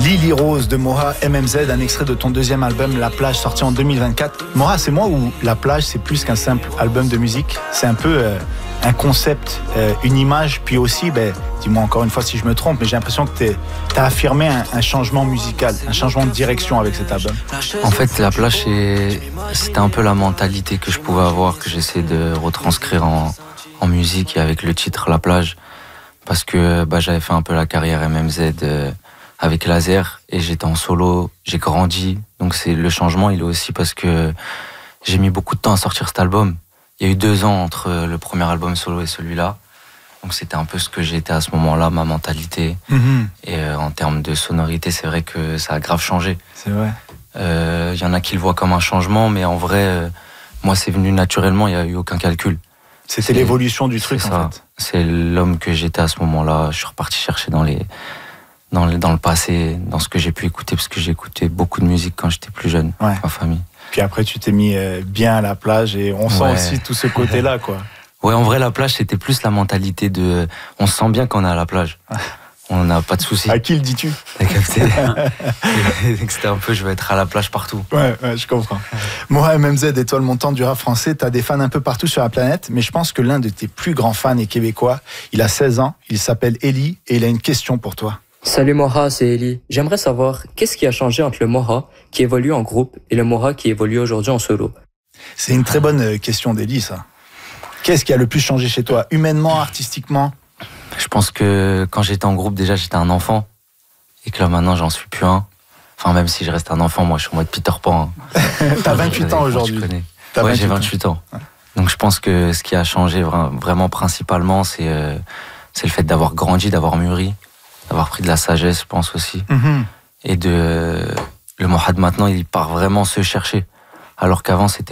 Lily Rose de Moha MMZ, un extrait de ton deuxième album La Plage, sorti en 2024. Moha, c'est moi ou La Plage, c'est plus qu'un simple album de musique? C'est un peu un concept, une image, puis aussi, dis-moi encore une fois si je me trompe, mais j'ai l'impression que tu as affirmé un changement musical, un changement de direction avec cet album. En fait, La Plage, c'était un peu la mentalité que je pouvais avoir, que j'essaie de retranscrire en musique et avec le titre La Plage, parce que j'avais fait un peu la carrière MMZ avec Laser et j'étais en solo, j'ai grandi, donc le changement, il est aussi parce que j'ai mis beaucoup de temps à sortir cet album. Il y a eu 2 ans entre le premier album solo et celui-là, donc c'était un peu ce que j'étais à ce moment-là, ma mentalité. Et en termes de sonorité, c'est vrai que ça a grave changé. C'est vrai. Y en a qui le voient comme un changement, mais en vrai, moi c'est venu naturellement, il n'y a eu aucun calcul. C'était l'évolution du truc en fait. C'est l'homme que j'étais à ce moment-là, je suis reparti chercher dans le passé, dans ce que j'ai pu écouter, parce que j'ai écouté beaucoup de musique quand j'étais plus jeune, avec ma famille. Puis après, tu t'es mis bien à La Plage et on sent aussi tout ce côté-là, quoi. Ouais, en vrai, La Plage, c'était plus la mentalité de... On se sent bien quand on est à la plage. On n'a pas de soucis. À qui le dis-tu? T'as capté. C'était un peu, je vais être à la plage partout. Ouais, je comprends. Moha MMZ, étoile montante du rap français, t'as des fans un peu partout sur la planète, mais je pense que l'un de tes plus grands fans est québécois. Il a 16 ans, il s'appelle Eli et il a une question pour toi. Salut Moha, c'est Eli. J'aimerais savoir qu'est-ce qui a changé entre le Moha qui évolue en groupe et le Moha qui évolue aujourd'hui en solo. C'est une très bonne question d'Eli, ça. Qu'est-ce qui a le plus changé chez toi, humainement, artistiquement? Je pense que quand j'étais en groupe, déjà j'étais un enfant et que là maintenant j'en suis plus un. Enfin, même si je reste un enfant, moi je suis en mode Peter Pan. T'as 28 ans aujourd'hui. Ouais, j'ai 28 ans. Ouais. Donc je pense que ce qui a changé vraiment principalement, c'est le fait d'avoir grandi, d'avoir mûri, d'avoir pris de la sagesse, je pense aussi. Et le Moha de maintenant, il part vraiment se chercher. Alors qu'avant, c'était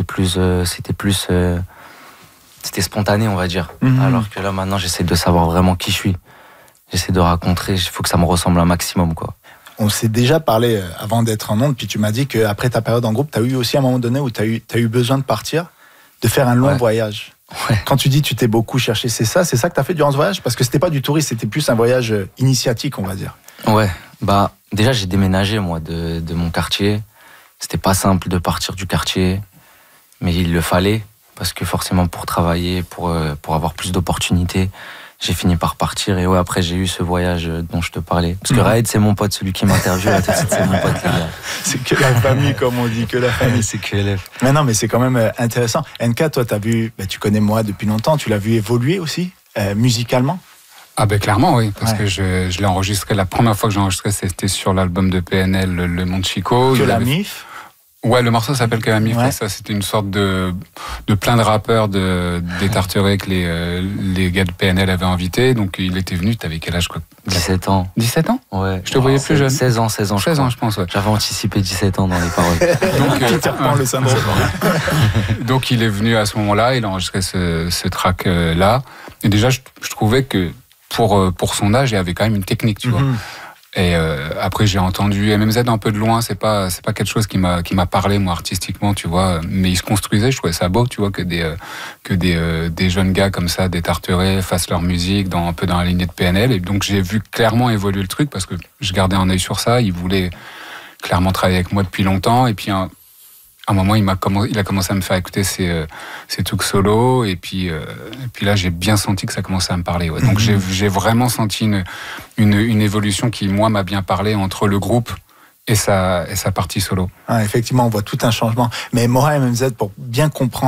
spontané, on va dire. Alors que là, maintenant, j'essaie de savoir vraiment qui je suis. J'essaie de raconter, il faut que ça me ressemble un maximum, quoi. On s'est déjà parlé avant d'être en ondes, puis tu m'as dit qu'après ta période en groupe, tu as eu aussi un moment donné où tu as eu besoin de partir, de faire un long voyage. Ouais. Quand tu dis tu t'es beaucoup cherché, c'est ça que tu as fait durant ce voyage? Parce que c'était pas du tourisme, c'était plus un voyage initiatique, on va dire. Ouais, déjà j'ai déménagé, moi, de mon quartier. C'était pas simple de partir du quartier, mais il le fallait. Parce que forcément, pour travailler, pour avoir plus d'opportunités, j'ai fini par partir. Et après, j'ai eu ce voyage dont je te parlais. Parce que Raed, c'est mon pote, celui qui m'interviewe. Là, tout de suite, c'est mon pote, les gars. C'est que la famille, comme on dit, que la famille. C'est que LF. Mais non, mais c'est quand même intéressant. NK, toi, t'as vu, tu connais moi depuis longtemps, tu l'as vu évoluer aussi, musicalement? Ah clairement, oui. Parce que je l'ai enregistré, la première fois que j'ai enregistré, c'était sur l'album de PNL, Le Monde Chico. Que la MIF. Ouais, le morceau s'appelle Que la MIF, ça c'était une sorte de plein de rappeurs des Tarterets que les gars de PNL avaient invités. Donc il était venu, t'avais quel âge, quoi? 17 ans. 17 ans? Ouais. Je te voyais plus jeune. 16 ans, je pense. Ouais. J'avais anticipé 17 ans dans les paroles. Donc, Peter Pan, le syndrome. Donc il est venu à ce moment-là, il a enregistré ce track-là. Et déjà, je trouvais que pour son âge, il y avait quand même une technique, tu vois. Et après, j'ai entendu MMZ un peu de loin. C'est pas quelque chose qui m'a parlé, moi, artistiquement, tu vois. Mais il se construisait. Je trouvais ça beau, tu vois, que des jeunes gars comme ça, des Tarterets, fassent leur musique un peu dans la lignée de PNL. Et donc, j'ai vu clairement évoluer le truc parce que je gardais un œil sur ça. Il voulait clairement travailler avec moi depuis longtemps. Et puis, à un moment, il a commencé à me faire écouter ses trucs solo, et puis là, j'ai bien senti que ça commençait à me parler. Ouais. Donc j'ai vraiment senti une évolution qui, moi, m'a bien parlé entre le groupe et sa partie solo. Effectivement, on voit tout un changement. Mais Moha MMZ, pour bien comprendre